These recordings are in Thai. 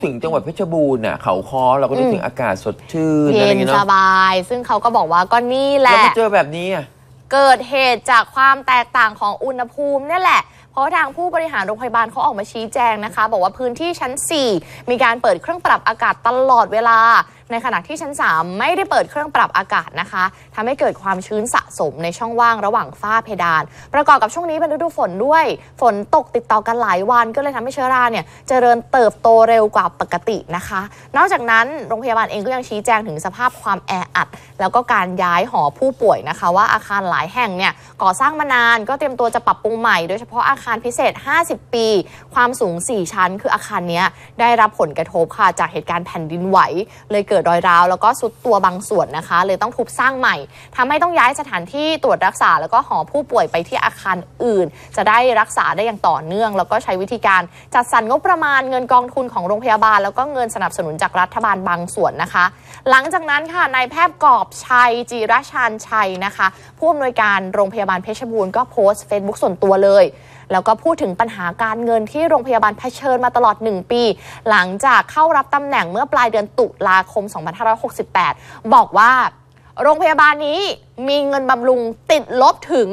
ถึงจังหวัดเพชรบูรณ์น่ะเขาค้อเราก็นึกถึงอากาศสดชื่นเย็นสบายซึ่งเขาก็บอกว่าก็นี่แหละแล้วมาเจอแบบนี้เกิดเหตุจากความแตกต่างของอุณหภูมินี่แหละเพราะทางผู้บริหารโรงพยาบาลเขาออกมาชี้แจงนะคะบอกว่าพื้นที่ชั้น 4 มีการเปิดเครื่องปรับอากาศตลอดเวลาในขณะที่ชั้น 3 ไม่ได้เปิดเครื่องปรับอากาศนะคะทำให้เกิดความชื้นสะสมในช่องว่างระหว่างฝ้าเพดานประกอบกับช่วงนี้เป็นฤดูฝนด้วยฝนตกติดต่อกันหลายวันก็เลยทำให้เชื้อราเนี่ยเจริญเติบโตเร็วกว่าปกตินะคะนอกจากนั้นโรงพยาบาลเองก็ยังชี้แจงถึงสภาพความแออัดแล้วก็การย้ายหอผู้ป่วยนะคะว่าอาคารหลายแห่งเนี่ยก่อสร้างมานานก็เตรียมตัวจะปรับปรุงใหม่โดยเฉพาะอาคารพิเศษ50 ปีความสูง4ชั้นคืออาคารนี้ได้รับผลกระทบค่ะจากเหตุการณ์แผ่นดินไหวเลยเกิดรอยร้าวแล้วก็สุดตัวบางส่วนนะคะเลยต้องทุบสร้างใหม่ทำให้ต้องย้ายสถานที่ตรวจรักษาแล้วก็หอผู้ป่วยไปที่อาคารอื่นจะได้รักษาได้อย่างต่อเนื่องแล้วก็ใช้วิธีการจัดสรรงบประมาณเงินกองทุนของโรงพยาบาลแล้วก็เงินสนับสนุนจากรัฐบาลบางส่วนนะคะหลังจากนั้นค่ะนายแพทย์กอบชัยจิรชาญชัยนะคะผู้อำนวยการโรงพยาบาลเพชรบูรณ์ก็โพสต์ Facebook ส่วนตัวเลยแล้วก็พูดถึงปัญหาการเงินที่โรงพยาบาลเผชิญมาตลอด1 ปีหลังจากเข้ารับตำแหน่งเมื่อปลายเดือนตุลาคม 2568 บอกว่าโรงพยาบาลนี้มีเงินบำรุงติดลบถึง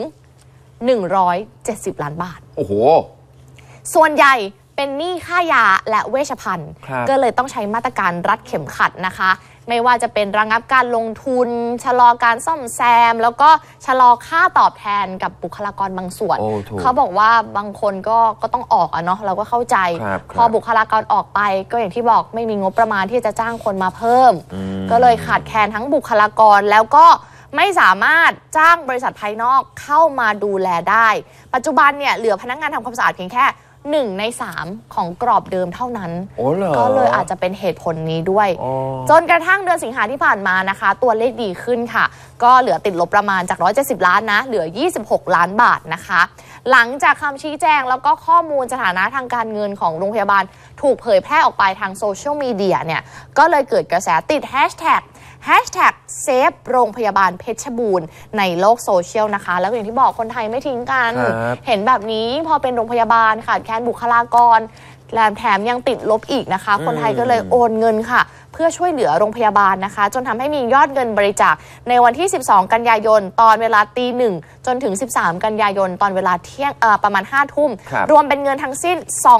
170 ล้านบาทโอ้โหส่วนใหญ่เป็นหนี้ค่ายาและเวชภัณฑ์ก็เลยต้องใช้มาตรการรัดเข็มขัดนะคะไม่ว่าจะเป็นระงับการลงทุนชะลอการซ่อมแซมแล้วก็ชะลอค่าตอบแทนกับบุคลากรบางส่วนเขาบอกว่าบางคนก็ต้องออกเนาะเราก็เข้าใจพอบุคลากรออกไปก็อย่างที่บอกไม่มีงบประมาณที่จะจ้างคนมาเพิ่มก็เลยขาดแคลนทั้งบุคลากรแล้วก็ไม่สามารถจ้างบริษัทภายนอกเข้ามาดูแลได้ปัจจุบันเนี่ยเหลือพนักงานทำความสะอาดเพียงแค่1 ใน 3ของกรอบเดิมเท่านั้นก็เลยอาจจะเป็นเหตุผลนี้ด้วยจนกระทั่งเดือนสิงหาที่ผ่านมานะคะตัวเลขดีขึ้นค่ะก็เหลือติดลบประมาณจาก170 ล้านนะเหลือ26 ล้านบาทนะคะหลังจากคำชี้แจงแล้วก็ข้อมูลสถานะทางการเงินของโรงพยาบาลถูกเผยแพร่ออกไปทางโซเชียลมีเดียเนี่ยก็เลยเกิดกระแสติดแฮชแท็กเซฟโรงพยาบาลเพชรบูรณ์ในโลกโซเชียลนะคะแล้วอย่างที่บอกคนไทยไม่ทิ้งกันเห็นแบบนี้พอเป็นโรงพยาบาลขาดแคลนบุคลากรแถมยังติดลบอีกนะคะคนไทยก็เลยโอนเงินค่ะเพื่อช่วยเหลือโรงพยาบาลนะคะจนทำให้มียอดเงินบริจาคในวันที่12 กันยายนตอนเวลาตี 1จนถึง13 กันยายนตอนเวลาเที่ยงประมาณ5 ทุ่มรวมเป็นเงินทั้งสิ้น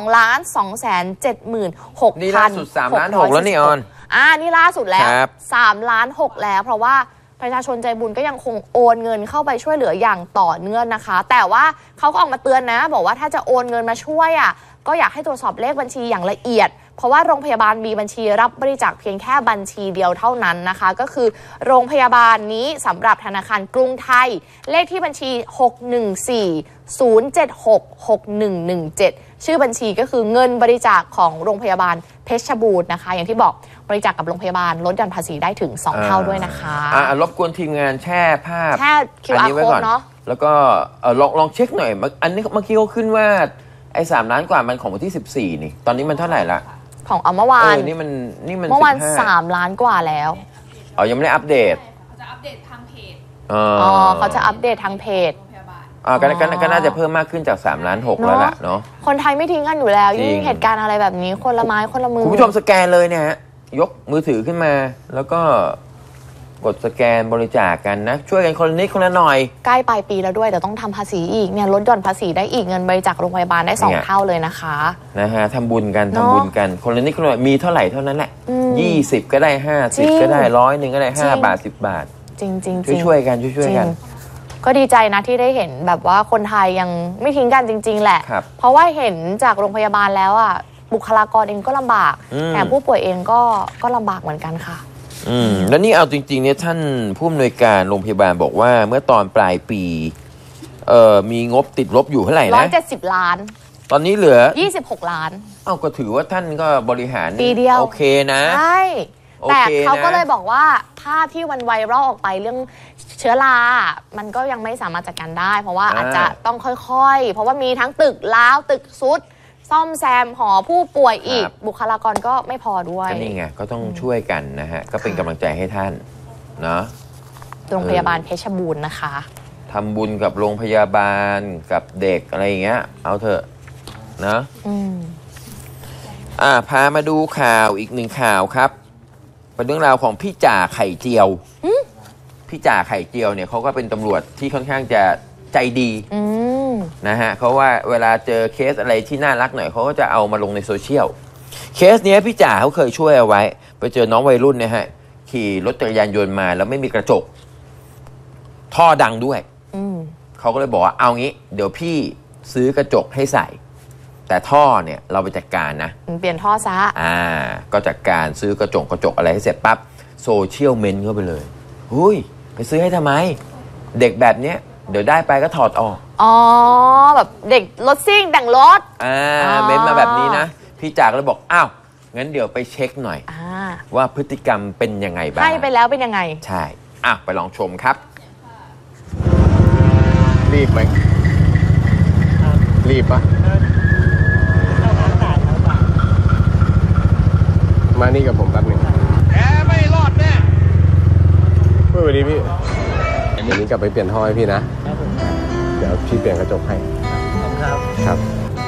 2,276,600 นี่ล่าสุด3 ล้าน 6แล้วนี่ออนนี่ล่าสุดแล้ว3 ล้าน 6แล้วเพราะว่าประชาชนใจบุญก็ยังคงโอนเงินเข้าไปช่วยเหลืออย่างต่อเนื่องนะคะแต่ว่าเขาก็ออกมาเตือนนะบอกว่าถ้าจะโอนเงินมาช่วยก็อยากให้ตรวจสอบเลขบัญชีอย่างละเอียดเพราะว่าโรงพยาบาลมีบัญชีรับบริจาคเพียงแค่บัญชีเดียวเท่านั้นนะคะก็คือโรงพยาบาลนี้สำหรับธนาคารกรุงไทยเลขที่บัญชี614-076-6117ชื่อบัญชีก็คือเงินบริจาคของโรงพยาบาลเพชรบูรณ์นะคะอย่างที่บอกบริจาคกับโรงพยาบาลลดหย่อนภาษีได้ถึง2 เท่าด้วยนะคะรบกวนทีมงานแช่ภาพ QR code เนาะแล้วก็ลองเช็คหน่อยอันนี้เมื่อกี้เขาขึ้นว่าไอ้3 ล้านกว่ามันของวันที่14นี่ตอนนี้มันเท่าไหร่ละของเมื่อวานนี่มันเมื่อวาน3 ล้านกว่าแล้วยังไม่ได้อัปเดตเขาจะอัปเดตทางเพจเขาจะอัปเดตทางเพจก็น่าจะเพิ่มมากขึ้นจาก3 ล้าน 6แล้วล่ะเนาะคนไทยไม่ทิ้งกันอยู่แล้วยิ่งเหตุการณ์อะไรแบบนี้คนละไม้คนละมือคุณผู้ชมสแกนเลยเนี่ยฮะยกมือถือขึ้นมาแล้วก็กดสแกนบริจาคกันนะช่วยกันคนละนิดคนละหน่อยใกล้ปลายปีแล้วด้วยเดี๋ยวต้องทำภาษีอีกเนี่ยลดหย่อนภาษีได้อีกเงินบริจาคโรงพยาบาลได้2 เท่าเลยนะคะทำบุญกันคนละนิดคนละหน่อยมีเท่าไหร่เท่านั้นแหละ20ก็ได้50ก็ได้100 นึงก็ได้5 บาท10 บาทจริงช่วยกันก็ดีใจนะที่ได้เห็นแบบว่าคนไทยยังไม่ทิ้งกันจริงๆแหละเพราะว่าเห็นจากโรงพยาบาลแล้วบุคลากรเองก็ลำบากแต่ผู้ป่วยเองก็ลำบากเหมือนกันค่ะแล้วนี่เอาจริงๆเนี่ยท่านผู้อำนวยการโรงพยาบาลบอกว่าเมื่อตอนปลายปีมีงบติดลบอยู่เท่าไหร่นะ 170 ล้านตอนนี้เหลือ 26 ล้านก็ถือว่าท่านก็บริหารปีเดียวโอเคนะใช่แต่เขาก็เลยบอกว่าภาพที่วันไวรัลออกไปเรื่องเชื้อรามันก็ยังไม่สามารถจัดการได้เพราะว่าอาจจะต้องค่อยๆเพราะว่ามีทั้งตึกร้าวตึกซุดซ่อมแซมหอผู้ป่วยอีกบุคลากรก็ไม่พอด้วยนี่ไงก็ต้องช่วยกันนะฮะก็เป็นกำลังใจให้ท่านเนาะโรงพยาบาลเพชรบูรณ์นะคะทำบุญกับโรงพยาบาลกับเด็กอะไรอย่างเงี้ยเอาเถอะนะพามาดูข่าวอีกหนึ่งข่าวครับเป็นเรื่องราวของพี่จ่าไข่เจียวพี่จ่าไข่เจียวเนี่ยเขาก็เป็นตำรวจที่ค่อนข้างจะใจดีนะฮะเขาว่าเวลาเจอเคสอะไรที่น่ารักหน่อยเขาก็จะเอามาลงในโซเชียลเคสนี้พี่จ่าเขาเคยช่วยเอาไว้ไปเจอน้องวัยรุ่นเนี่ยฮะขี่รถจักรยานยนต์มาแล้วไม่มีกระจกท่อดังด้วยเขาก็เลยบอกว่าเอางี้เดี๋ยวพี่ซื้อกระจกให้ใส่แต่ท่อเนี่ยเราไปจัดการนะเปลี่ยนท่อซะก็จัดการซื้อกระจกอะไรให้เสร็จปั๊บโซเชียลเมนต์เข้าไปเลยหุ้ยไปซื้อให้ทำไมเด็กแบบเนี้ยเดี๋ยวได้ไปก็ถอดออกแบบเด็กรถซิ่งแต่งรถเมนต์มาแบบนี้นะพี่จ่าก็เลยบอกอ้าวงั้นเดี๋ยวไปเช็คหน่อยว่าพฤติกรรมเป็นยังไงบ้างให้ไปแล้วเป็นยังไงใช่ไปลองชมครับรีบไหมรีบปะมานี่กับผมแป๊บหนึ่งแกไม่รอดแน่สวัสดีพี่เดี๋ยวนี้กลับไปเปลี่ยนท่อให้พี่นะเดี๋ยวพี่เปลี่ยนกระจกให้ครับ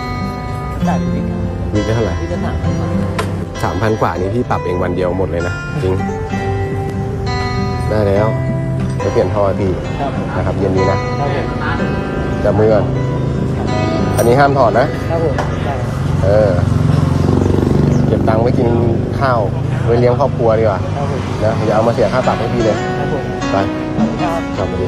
มีได้เท่าไหร่3,000 กว่านี้พี่ปรับเองวันเดียวหมดเลยนะจริงได้แล้วไปเปลี่ยนท่อพี่นะครับเย็นนี้นะจับมือก่อนอันนี้ห้ามถอดนะครับผมเก็บตังค์ไว้กินข้าวไว้เลี้ยงครอบครัวดีกว่านะอย่าเอามาเสียค่าปรับให้พี่เลยไปครับดี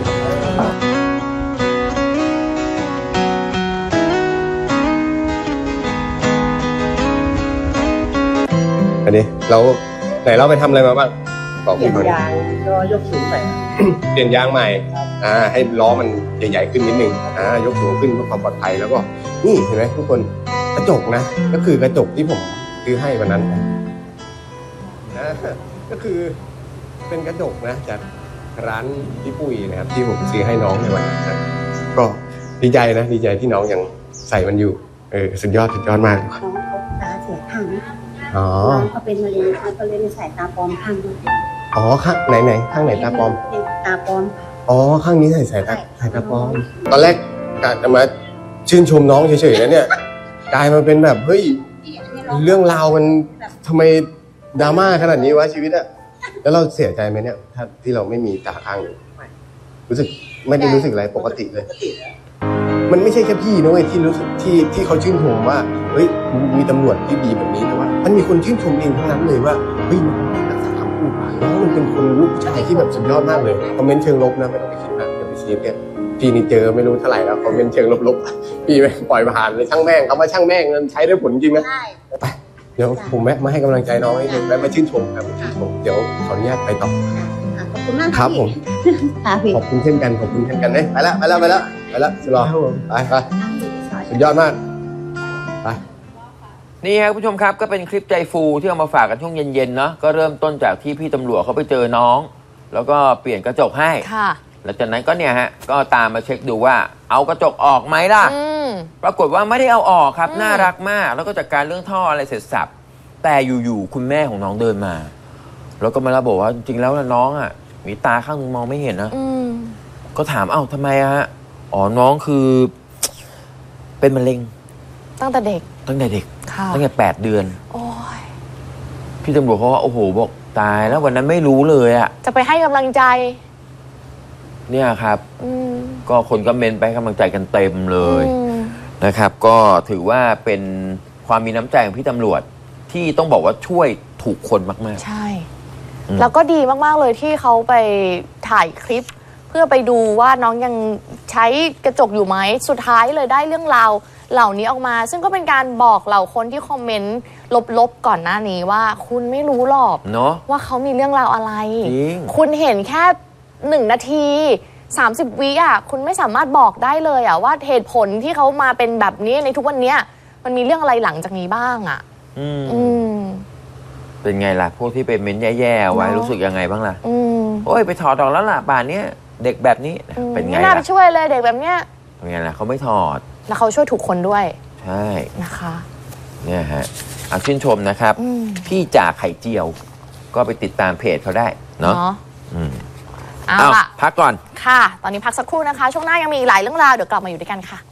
อันนี้เราไหนเราไปทำอะไรมาบ้างบอกพี่ยางก็ยกสูงไปเปลี่ยนยางใหม่ให้ล้อมันใหญ่ๆขึ้นนิดนึงยกสูงขึ้นเพื่อความปลอดภัยแล้วก็นี่เห็นไหมทุกคนกระจกนะก็คือกระจกที่ผมซื้อให้วันนั้นนะก็คือเป็นกระจกนะจากร้านพี่ปุ้ยนะครับที่ผมซื้อให้น้องในวันนั้นนะก็ดีใจนะดีใจที่น้องยังใส่มันอยู่สุดยอดมากน้องเขาตาเสียข้างน้องเขาเป็นมะเร็งเขาเลยใส่ตาปลอมข้างด้วยข้างไหนข้างไหนตาปลอมตาปลอมข้างนี้ใส่ตาปลอมตอนแรกกะจะมาชื่นชมน้องเฉยๆนะเนี่ยกลายมาเป็นแบบเฮ้ยเรื่องราวมันทำไมดราม่าขนาดนี้วะชีวิตอะแล้วเราเสียใจไหมเนี่ยถ้าที่เราไม่มีตาข้างรู้สึกไม่ได้รู้สึกอะไรปกติเลยมันไม่ใช่แค่พี่นะเว้ยที่รู้สึกที่เขาชื่นชมว่าเฮ้ยมีตำรวจที่ดีแบบนี้แต่ว่ามันมีคนชื่นชมเองทั้งนั้นเลยว่าเฮ้ยรักษาคำพูดน้องมันเป็นคนลูกชายที่แบบสุดยอดมากเลยคอมเมนต์เชิงลบนะไม่ต้องไปคิดมากอย่าไปซีเรียสพี่นี่เจอไม่รู้เท่าไหร่แล้วคอมเมนต์เชิงลบๆพี่ไปปล่อยผ่านเลยช่างแม่งเขามาช่างแม่งมันใช้ได้ผลจริงไหมไปเดี๋ยวผมแวะมาให้กำลังใจน้องให้แวะมาชื่นชมครับชื่นชมเดี๋ยวขออนุญาตไปต่อขอบคุณมากครับผมขอบคุณเช่นกันเลยไปแล้วสลอไปสุดยอดมากไปนี่ครับผู้ชมครับก็เป็นคลิปใจฟูที่เอามาฝากกันช่วงเย็นๆเนาะก็เริ่มต้นจากที่พี่ตำรวจเขาไปเจอน้องแล้วก็เปลี่ยนกระจกให้หลังจากนั้นก็เนี่ยฮะก็ตามมาเช็คดูว่าเอากระจกออกไหมล่ะปรากฏว่าไม่ได้เอาออกครับน่ารักมากแล้วก็จัดการเรื่องท่ออะไรเสร็จสับแต่อยู่ๆคุณแม่ของน้องเดินมาแล้วก็มาระบุว่าจริงๆแล้วน้องอ่ะมีตาข้างนึงมองไม่เห็นนะก็ถามเอ้าทำไมฮะน้องคือเป็นมะเร็งตั้งแต่เด็กตั้งแต่8 เดือนพี่ตำรวจเขาว่าโอ้โหบอกตายแล้ววันนั้นไม่รู้เลยอ่ะจะไปให้กำลังใจเนี่ยครับก็คนก็เมนไปให้กำลังใจกันเต็มเลยนะครับก็ถือว่าเป็นความมีน้ำใจของพี่ตำรวจที่ต้องบอกว่าช่วยถูกคนมากๆใช่แล้วก็ดีมากๆเลยที่เขาไปถ่ายคลิปเพื่อไปดูว่าน้องยังใช้กระจกอยู่ไหมสุดท้ายเลยได้เรื่องราวเหล่านี้ออกมาซึ่งก็เป็นการบอกเหล่าคนที่คอมเมนต์ลบๆก่อนหน้านี้ว่าคุณไม่รู้หรอกเนาะว่าเขามีเรื่องราวอะไรคุณเห็นแค่1 นาที30 วิอ่ะคุณไม่สามารถบอกได้เลยอ่ะว่าเหตุผลที่เขามาเป็นแบบนี้ในทุกวันนี้มันมีเรื่องอะไรหลังจากนี้บ้างอ่ะเป็นไงล่ะพวกที่เป็นเม้นแย่ๆไว้รู้สึกยังไงบ้างล่ะโอ้ยไปถอดออกแล้วล่ะป่านนี้เด็กแบบนี้เป็นไงล่ะไม่น่าไปช่วยเลยเด็กแบบเนี้ยเป็นไงล่ะเขาไม่ถอดแล้วเขาช่วยถูกคนด้วยใช่นะคะเนี่ยฮะชื่นชมนะครับพี่จ่าไข่เจียวก็ไปติดตามเพจเขาได้เนาะเอาล่ะพักก่อนค่ะตอนนี้พักสักครู่นะคะช่วงหน้ายังมีหลายเรื่องราวเดี๋ยวกลับมาอยู่ด้วยกันค่ะ